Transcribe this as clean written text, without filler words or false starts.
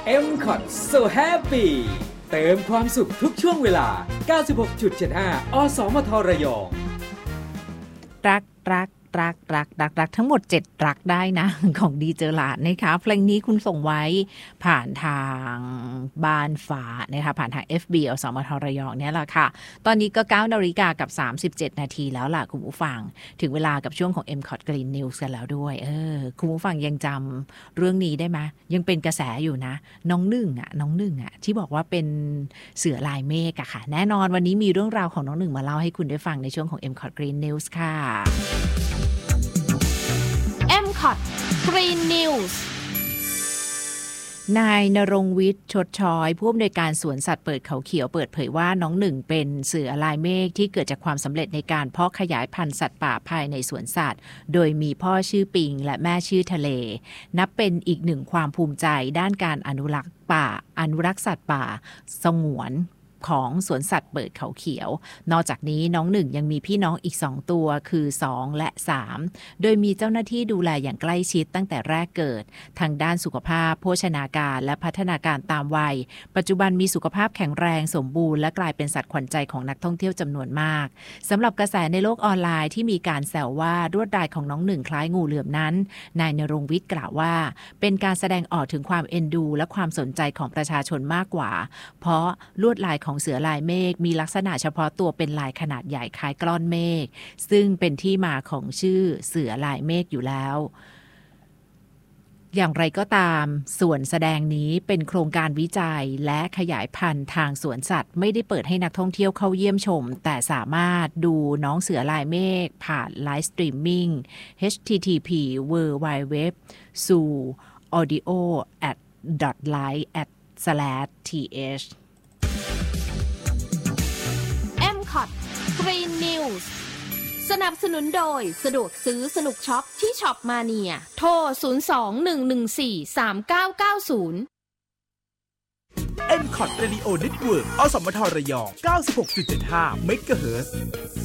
MCOT So Happy เติมความสุขทุกช่วงเวลา 96.75 อสมทระยองรักทั้งหมด7รักได้นะของดีเจอหลาดนะคะเพลงนี้คุณส่งไว้ผ่านทางบ้านฟ้านะคะผ่านทาง FB อสมทระยองเนี่ยแหละค่ะตอนนี้ก็ 9:37 นาทีแล้วล่ะคุณผู้ฟังถึงเวลากับช่วงของ MCOT Green News กันแล้วด้วยคุณผู้ฟังยังจำเรื่องนี้ได้ไหมยังเป็นกระแสอยู่นะน้องหนึ่งที่บอกว่าเป็นเสือลายเมฆอะค่ะแน่นอนวันนี้มีเรื่องราวของน้องหนึ่งมาเล่าให้คุณได้ฟังในช่วงของ MCOT Green News ค่ะ MCOT Green News นายณรงค์วิทย์ชดช้อยผู้อำนวยการสวนสัตว์เปิดเขาเขียวเปิดเผยว่าน้องหนึ่งเป็นเสือลายเมฆที่เกิดจากความสำเร็จในการเพาะขยายพันธุ์สัตว์ป่าภายในสวนสัตว์โดยมีพ่อชื่อปิงและแม่ชื่อทะเลนับเป็นอีกหนึ่งความภูมิใจด้านการอนุรักษ์สัตว์ป่าสงวนของสวนสัตว์เปิดเขาเขียวนอกจากนี้น้องหนึ่งยังมีพี่น้องอีก2ตัวคือ2และ3โดยมีเจ้าหน้าที่ดูแลอย่างใกล้ชิดตั้งแต่แรกเกิดทางด้านสุขภาพโภชนาการและพัฒนาการตามวัยปัจจุบันมีสุขภาพแข็งแรงสมบูรณ์และกลายเป็นสัตว์ขวัญใจของนักท่องเที่ยวจำนวนมากสำหรับกระแสในโลกออนไลน์ที่มีการแซวว่าลวดลายของน้องหนึ่งคล้ายงูเหลือมนั้นนายณรงค์วิทย์กล่าวว่าเป็นการแสดงออกถึงความเอ็นดูและความสนใจของประชาชนมากกว่าเพราะลวดลายของเสือลายเมฆมีลักษณะเฉพาะตัวเป็นลายขนาดใหญ่คล้ายกล้อนเมฆซึ่งเป็นที่มาของชื่อเสือลายเมฆอยู่แล้วอย่างไรก็ตามส่วนแสดงนี้เป็นโครงการวิจัยและขยายพันธุ์ทางสวนสัตว์ไม่ได้เปิดให้นักท่องเที่ยวเข้าเยี่ยมชมแต่สามารถดูน้องเสือลายเมฆผ่านไลฟ์สตรีมมิ่ง http://audio@live@/th MCOT Green News สนับสนุนโดยสะดวกซื้อสนุกช็อปที่ช็อปมาเนียโทร 02-114-3990 MCOT Radio Network อสมทระยอง 96.75 เมกะเฮิรตซ์